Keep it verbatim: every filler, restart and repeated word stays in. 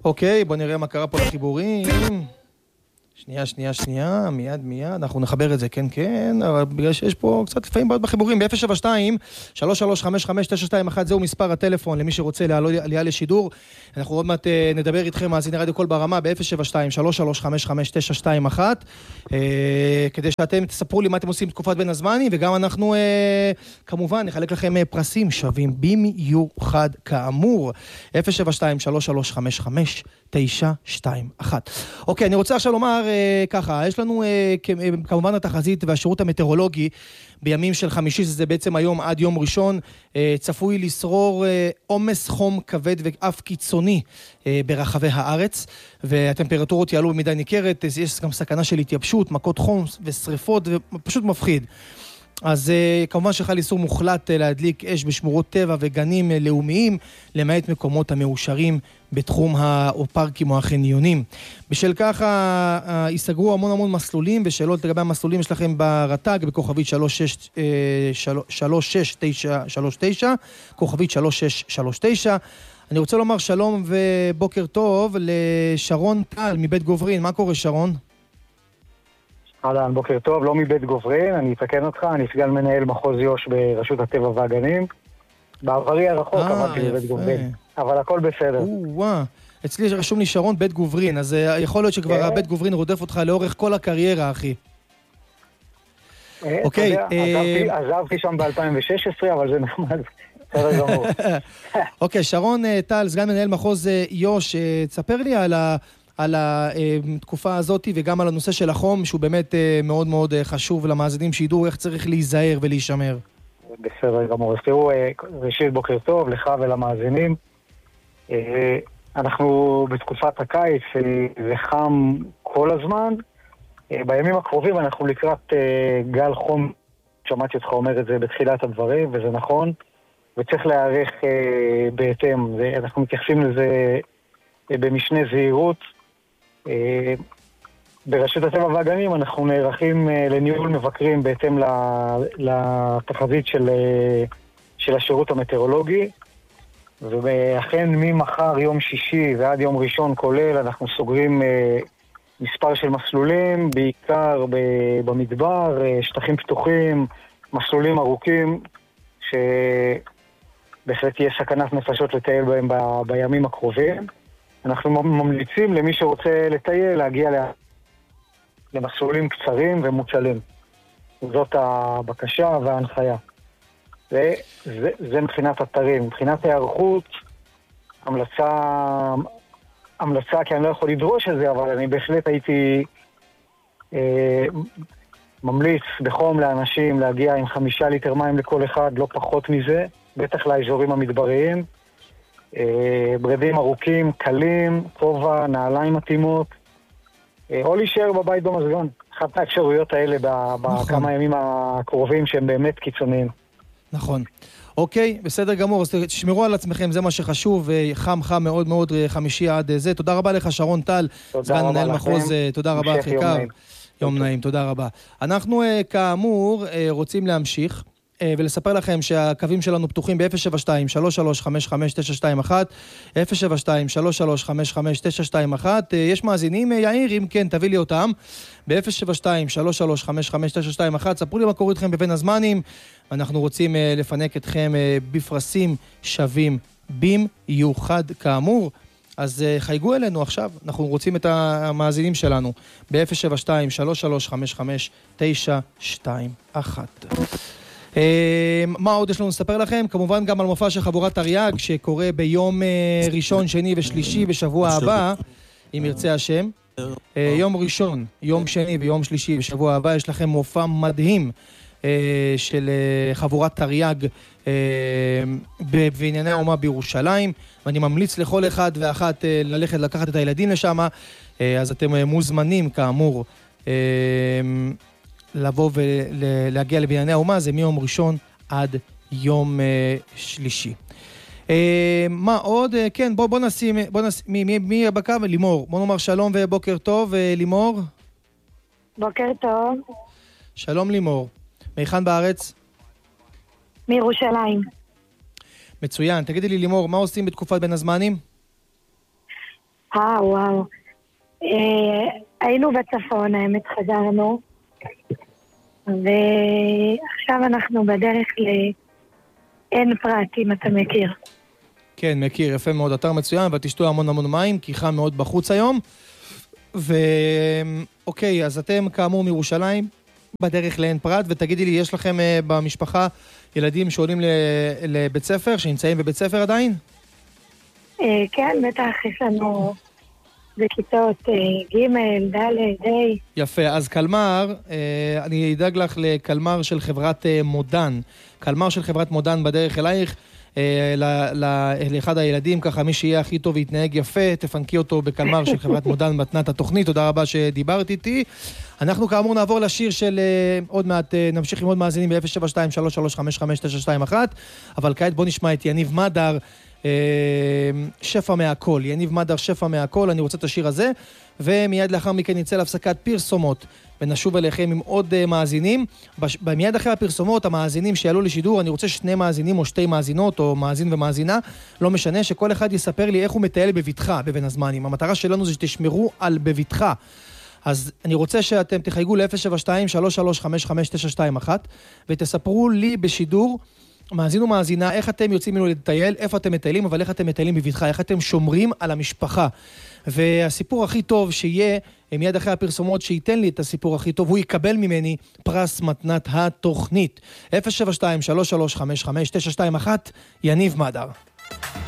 אוקיי, בוא נראה מה קרה פה לחיבורים. שנייה, שנייה, שנייה, מיד, מיד, אנחנו נחבר את זה, כן, כן, אבל בגלל שיש פה קצת לפעמים בעיות בחיבורים, ב-אפס שבע שתיים שלוש שלוש חמש חמש תשע שתיים אחת, זהו מספר הטלפון למי שרוצה לעלייה לשידור. אנחנו עוד מעט נדבר איתכם, מאזיני רדיו קול ברמה, ב-אפס שבע שתיים שלוש שלוש חמש חמש תשע שתיים אחת, כדי שאתם תספרו לי מה אתם עושים בתקופת בין הזמנים, וגם אנחנו כמובן נחלק לכם פרסים שווים במיוחד כאמור, אפס שבע שתיים שלוש שלוש חמש חמש תשע שתיים אחת. אוקיי, אני רוצה עכשיו לומר ככה, יש לנו כמובן התחזית והשירות המטאורולוגי בימים של חמישי, זה בעצם היום עד יום ראשון, צפוי לשרור עומס חום כבד ואף קיצוני ברחבי הארץ, והטמפרטורות יעלו במידה ניכרת, יש גם סכנה של התייבשות, מכות חום ושריפות, ופשוט מפחיד. אז כמובן שחל איסור מוחלט להדליק אש בשמורות טבע וגנים לאומיים, למעט מקומות המאושרים בתחום הפארקים או החניונים. בשל כך ייסגרו המון המון מסלולים, ושאלות לגבי המסלולים יש לכם ברט"ג, בכוכבית שלוש שש תשע שלוש תשע, כוכבית שלוש שש שלוש תשע. אני רוצה לומר שלום ובוקר טוב לשרון טל מבית גוברין. מה קורה, שרון? אהלן, בוקר טוב, לא מבית גוברין, אני אתקן אותך, אני סגן מנהל מחוז יו"ש ברשות הטבע והגנים. בעברי הרחוק עבדתי בבית גוברין, אבל הכל בסדר. וואו, אצלי רשום לי שרון בית גוברין, אז יכול להיות שכבר בית גוברין רודף אותך לאורך כל הקריירה, אחי. אוקיי. עזבתי שם ב-אלפיים ושש עשרה, אבל זה נחמד. בסדר גמור. אוקיי, שרון טל, סגן מנהל מחוז יו"ש, תספר לי על ה... על התקופה הזאת וגם על הנושא של החום, שהוא באמת מאוד מאוד חשוב למאזינים שידעו איך צריך להיזהר ולהישמר. בסדר גמור. אז תראו, ראשית בוקר טוב לך ולמאזינים. אנחנו בתקופת הקיץ, זה חם כל הזמן. בימים הקרובים אנחנו לקראת גל חום, שמעתי אותך אומר את זה בתחילת הדברים, וזה נכון, וצריך להיערך בהתאם. אנחנו מתייחסים לזה במשנה זהירות. ברשות הטבע והגנים אנחנו נערכים לניהול מבקרים בהתאם לתחזית של, של השירות המטאורולוגי, ואכן ממחר יום שישי ועד יום ראשון כולל אנחנו סוגרים מספר של מסלולים, בעיקר במדבר, שטחים פתוחים, מסלולים ארוכים, שבהחלט תהיה סכנת נפשות לטייל בהם ב, בימים הקרובים. אנחנו ממליצים למי שרוצה לטייל להגיע למסלולים קצרים ומוצלים. זאת הבקשה וההנחיה. זה, זה, זה מבחינת אתרים. מבחינת ההיערכות, המלצה, המלצה, כי אני לא יכול לדרוש את זה, אבל אני בהחלט הייתי אה, ממליץ בחום לאנשים להגיע עם חמישה ליטר מים לכל אחד, לא פחות מזה, בטח לאזורים המדבריים. ברדים ארוכים, קלים, כובע, נעליים מתאימות, או להישאר בבית במזגן. אחת האפשרויות האלה בכמה ימים הקרובים שהם באמת קיצוניים. נכון. אוקיי, בסדר גמור, אז תשמרו על עצמכם, זה מה שחשוב, חם חם מאוד מאוד חמישי עד זה. תודה רבה לך שרון טל, סגן מנהל מחוז, תודה רבה אחי קר. יום נעים, תודה רבה. אנחנו כאמור רוצים להמשיך ולספר לכם שהקווים שלנו פתוחים ב-אפס שבע שתיים שלוש שלוש חמש חמש תשע שתיים אחת, אפס שבע שתיים שלוש שלוש חמש חמש תשע שתיים אחת. יש מאזינים, יאיר, אם כן, תביא לי אותם, ב-אפס שבע שתיים שלוש שלוש חמש חמש תשע שתיים אחת. ספרו לי מה קורה איתכם בבין הזמנים, אנחנו רוצים לפנק אתכם בפרסים שווים במיוחד כאמור. אז חייגו אלינו עכשיו, אנחנו רוצים את המאזינים שלנו ב-אפס שבע שתיים שלוש שלוש חמש חמש תשע שתיים אחת. מה עוד יש לנו לספר לכם? כמובן גם על מופע של חבורת תרי"ג שקורה ביום ראשון, שני ושלישי בשבוע הבא, אם ירצה השם. יום ראשון, יום שני ויום שלישי בשבוע הבא יש לכם מופע מדהים של חבורת תרי"ג בענייני האומה בירושלים, ואני ממליץ לכל אחד ואחת ללכת לקחת את הילדים לשם, אז אתם מוזמנים כאמור לבוא ולהגיע לבנייני האומה, זה מיום ראשון עד יום שלישי. מה עוד? כן, בוא, בוא נשים, בוא נשים, מי, מי, מי בקו? לימור. בוא נאמר שלום ובוקר טוב, לימור. בוקר טוב. שלום לימור. מהיכן בארץ? מירושלים. מצוין. תגידי לי לימור, מה עושים בתקופת בין הזמנים? אה, וואו. אה, היינו בצפון, האמת חזרנו, ועכשיו אנחנו בדרך לעין פרת, אם אתה מכיר. כן, מכיר, יפה מאוד, אתר מצוין, ותשתו המון המון מים, כי חם מאוד בחוץ היום. ואוקיי, אז אתם כאמור מירושלים, בדרך לעין פרת, ותגידי לי, יש לכם uh, במשפחה ילדים שעולים לבית ספר, שנמצאים בבית ספר עדיין? Uh, כן, בטח, יש לנו בכיתות uh, ג', ד', ה'. יפה, אז קלמר, uh, אני אדאג לך לקלמר של חברת uh, מודן. קלמר של חברת מודן בדרך אלייך, לאחד הילדים, ככה מי שיהיה הכי טוב ויתנהג יפה, תפנקי אותו בקלמר של חברת מודן מתנת התוכנית. תודה רבה שדיברת איתי. אנחנו כאמור נעבור לשיר של עוד מעט, נמשיך עם עוד מאזינים ב-אפס שבע שתיים שלוש שלוש חמש חמש תשע שתיים אחת, אבל כעת בוא נשמע את יניב מדר, שפע מהכל. יניב מדר, שפע מהכל. אני רוצה את השיר הזה, ומיד לאחר מכן נצא להפסקת פרסומות ונשוב אליכם עם עוד מאזינים. מיד אחרי הפרסומות, המאזינים שיעלו לשידור, אני רוצה שני מאזינים או שתי מאזינות או מאזין ומאזינה, לא משנה, שכל אחד יספר לי איך הוא מטייל בביטחה בבין הזמנים. המטרה שלנו זה שתשמרו על בביטחה. אז אני רוצה שאתם תחייגו ל-אפס שבע שתיים שלוש שלוש חמש חמש תשע שתיים אחת ותספרו לי בשידור, מאזין ומאזינה, איך אתם יוצאים ממנו לטייל, איפה אתם מטיילים, אבל איך אתם מטיילים בביטחה, איך אתם שומרים על המשפחה. והסיפור הכי טוב שיהיה, מיד אחרי הפרסומות שייתן לי את הסיפור הכי טוב, הוא יקבל ממני פרס מתנת התוכנית. אפס שבע שתיים שלוש שלוש חמש חמש תשע שתיים אחת, יניב מדר.